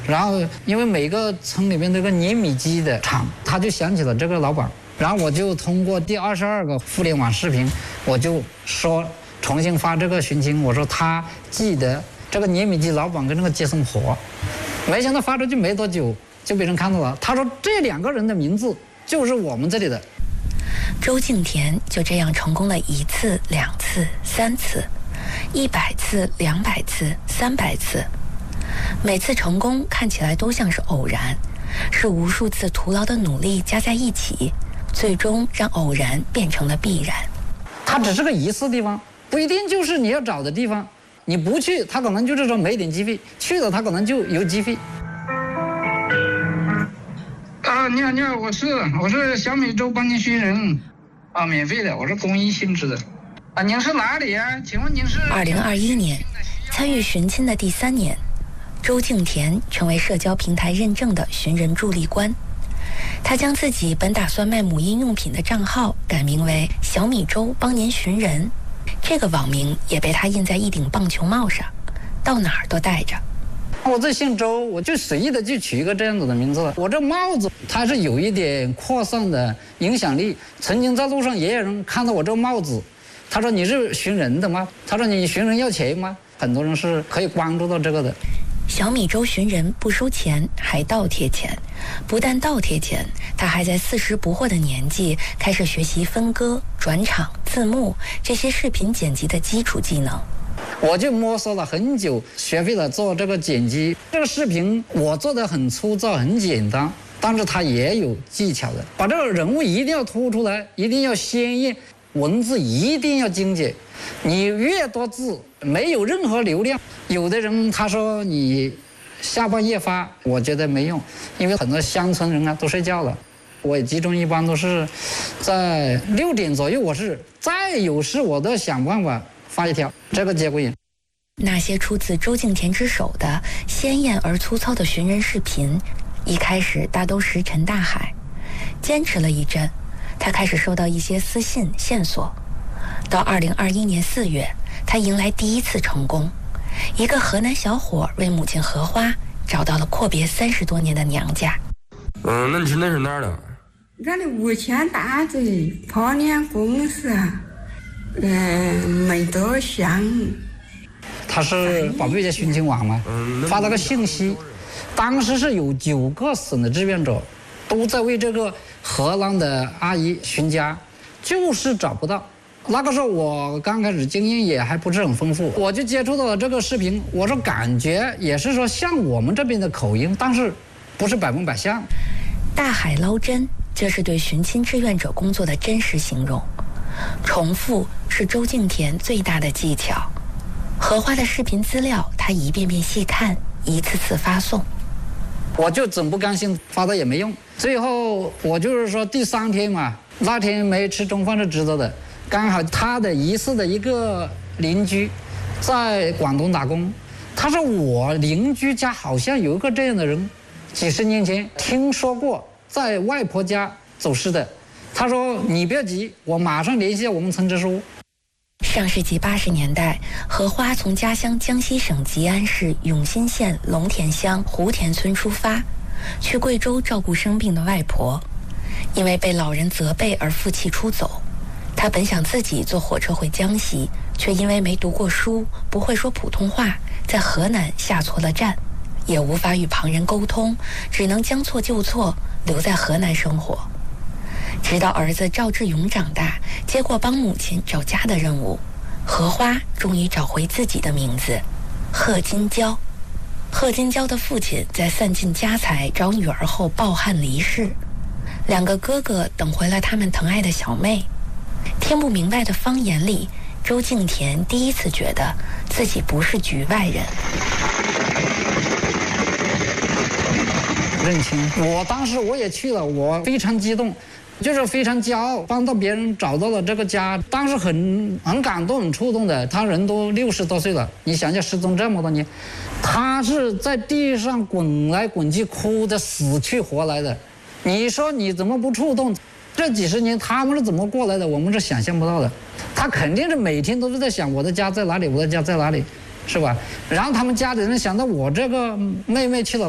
然后因为每个村里面都有个碾米机的厂，他就想起了这个老板。然后我就通过第22个互联网视频，我就说重新发这个寻亲，我说他记得这个碾米机老板跟那个接生婆。没想到发出去没多久就被人看到了，他说这2个人的名字就是我们这里的。 周敬田就这样成功了1次、2次、3次，100次、200次、300次，每次成功看起来都像是偶然，是无数次徒劳的努力加在一起，最终让偶然变成了必然。 它只是个疑似地方，不一定就是你要找的地方。你不去，他可能就是说没点机会；去了，他可能就有机会。你好，我是小米粥帮您寻人，免费的，我是公益性质的。您是哪里啊？请问您是 ？2021年，参与寻亲的第3年，周敬田成为社交平台认证的寻人助力官。他将自己本打算卖母婴用品的账号改名为小米粥帮您寻人，这个网名也被他印在一顶棒球帽上，到哪儿都带着。 我这姓周，我就随意的就取一个这样子的名字了。我这帽子它是有一点扩散的影响力，曾经在路上也有人看到我这个帽子，他说你是寻人的吗？他说你寻人要钱吗？很多人是可以关注到这个的。 小米粥寻人不收钱，还倒贴钱。不但倒贴钱，他还在40不惑的年纪开始学习分割、转场、字幕这些视频剪辑的基础技能。 我就摸索了很久，学会了做这个剪辑。这个视频我做的很粗糙、很简单，但是它也有技巧的。把这个人物一定要突出来，一定要鲜艳，文字一定要精简。你越多字，没有任何流量。有的人他说你下半夜发，我觉得没用，因为很多乡村人都睡觉了。我也集中一般都是在6点左右，我是再有事我都想办法发一条，这个节骨眼。 那些出自周敬田之手的鲜艳而粗糙的寻人视频，一开始大都石沉大海。坚持了一阵，他开始收到一些私信线索。到2021年4月，他迎来第1次成功。一个河南小伙为母亲荷花找到了阔别30多年的娘家。 那你是哪儿的？ 俺的无铅大嘴泡脸公司，没多像。 他是宝贝家寻亲网嘛，发了个信息，当时是有9个省的志愿者都在为这个河南的阿姨寻家，就是找不到。那个时候我刚开始经验也还不是很丰富，我就接触到了这个视频，我说感觉也是说像我们这边的口音，但是不是100%像。 大海捞针，这是对寻亲志愿者工作的真实形容。重复是周敬田最大的技巧。荷花的视频资料，他一遍遍细看，一次次发送。 我就总不甘心发到也没用，最后我就是说第3天嘛，那天没吃中饭是知道的。刚好他的疑似的一个邻居在广东打工，他说我邻居家好像有一个这样的人，几十年前听说过在外婆家走失的。他说你不要急，我马上联系我们村支书。 上世纪80年代，荷花从家乡江西省吉安市永新县龙田乡湖田村出发，去贵州照顾生病的外婆。因为被老人责备而负气出走。他本想自己坐火车回江西，却因为没读过书，不会说普通话，在河南下错了站，也无法与旁人沟通，只能将错就错，留在河南生活。直到儿子赵志勇长大，接过帮母亲找家的任务，荷花终于找回自己的名字贺金娇。贺金娇的父亲在散尽家财找女儿后抱憾离世，2个哥哥等回了他们疼爱的小妹。听不明白的方言里，周敬田第一次觉得自己不是局外人。 认亲，我当时我也去了，我非常激动，就是非常骄傲，帮到别人找到了这个家，当时很感动、很触动的。他人都60多岁了，你想想失踪这么多年，他是在地上滚来滚去，哭得死去活来的。你说你怎么不触动？这几十年他们是怎么过来的，我们是想象不到的。他肯定是每天都是在想我的家在哪里，我的家在哪里，是吧？然后他们家里人想到我这个妹妹去了